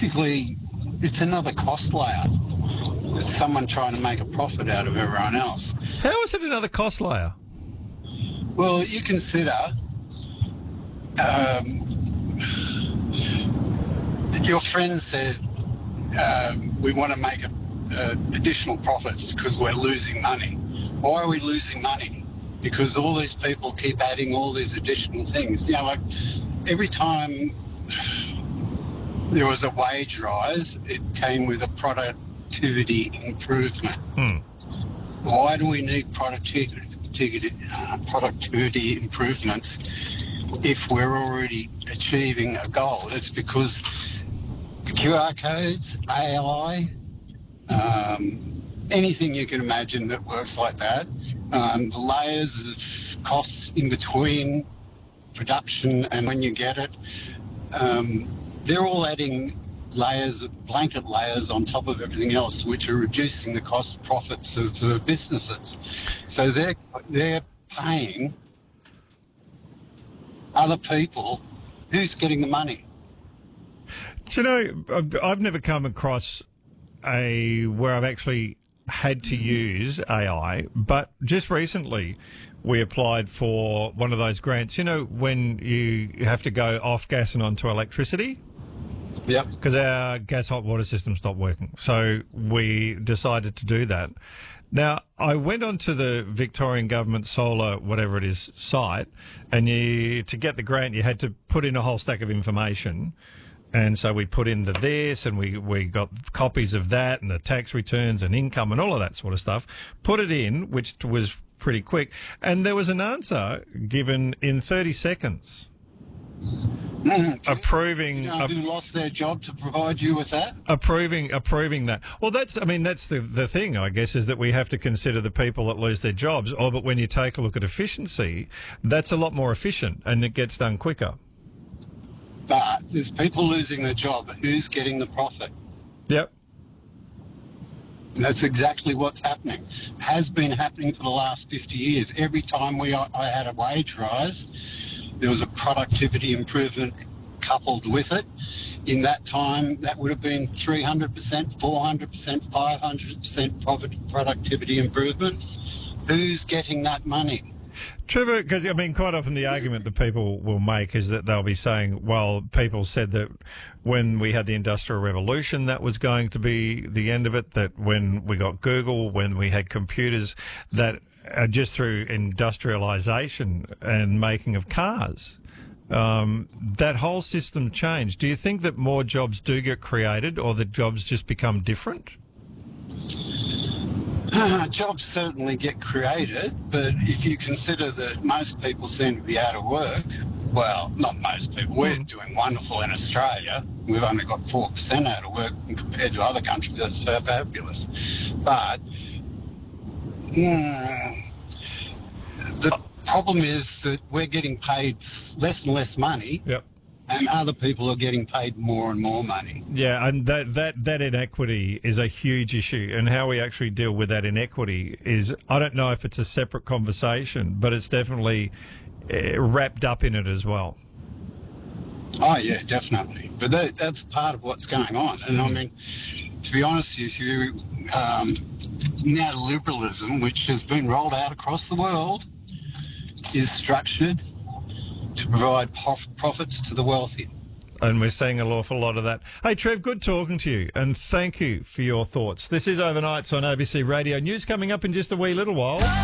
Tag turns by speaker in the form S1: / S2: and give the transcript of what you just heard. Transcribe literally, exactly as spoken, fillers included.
S1: basically, it's another cost layer. It's someone trying to make a profit out of everyone else.
S2: How is it another cost layer?
S1: Well, you consider um, your friend said um, we want to make a, uh, additional profits because we're losing money. Why are we losing money? Because all these people keep adding all these additional things. You know, like every time there was a wage rise, it came with a productivity improvement.
S2: Hmm.
S1: Why do we need productivity, uh, productivity improvements if we're already achieving a goal? It's because Q R codes, A I, um, anything you can imagine that works like that, um, the layers of costs in between production and when you get it, um, they're all adding layers, blanket layers on top of everything else, which are reducing the cost profits of the businesses. So they're they're paying other people. Who's getting the money?
S2: Do you know, I've- I've never come across a where I've actually had to use A I, but just recently we applied for one of those grants. You know, when you have to go off gas and onto electricity?
S1: Yep.
S2: Because our gas hot water system stopped working. So we decided to do that. Now, I went onto the Victorian Government Solar, whatever it is, site, and you to get the grant, you had to put in a whole stack of information. And so we put in the this, and we, we got copies of that, and the tax returns and income and all of that sort of stuff. Put it in, which was pretty quick. And there was an answer given in thirty seconds.
S1: Mm,
S2: approving
S1: you know, who lost their job to provide you with that?
S2: Approving, approving that. Well, that's, I mean, that's the, the thing, I guess, is that we have to consider the people that lose their jobs. Oh, but when you take a look at efficiency, that's a lot more efficient and it gets done quicker.
S1: But there's people losing their job. Who's getting the profit?
S2: Yep.
S1: That's exactly what's happening. Has been happening for the last fifty years. Every time we I had a wage rise, there was a productivity improvement coupled with it. In that time, that would have been three hundred percent, four hundred percent, five hundred percent productivity improvement. Who's getting that money?
S2: Trevor, because I mean, quite often the argument that people will make is that they'll be saying, well, people said that when we had the Industrial Revolution, that was going to be the end of it, that when we got Google, when we had computers, that uh, just through industrialization and making of cars, um, that whole system changed. Do you think that more jobs do get created or that jobs just become different?
S1: Uh, jobs certainly get created, but if you consider that most people seem to be out of work, well, not most people, we're mm. doing wonderful in Australia. We've only got four percent out of work compared to other countries. That's fabulous. But mm, the problem is that we're getting paid less and less money.
S2: Yep.
S1: And other people are getting paid more and more money.
S2: Yeah, and that, that, that inequity is a huge issue, and how we actually deal with that inequity is, I don't know if it's a separate conversation, but it's definitely uh, wrapped up in it as well.
S1: Oh, yeah, definitely. But that, that's part of what's going on. And I mean, to be honest with you, um, neoliberalism, which has been rolled out across the world, is structured to provide prof- profits to the wealthy.
S2: And we're seeing an awful lot of that. Hey, Trev, good talking to you, and thank you for your thoughts. This is Overnights on A B C Radio. News coming up in just a wee little while.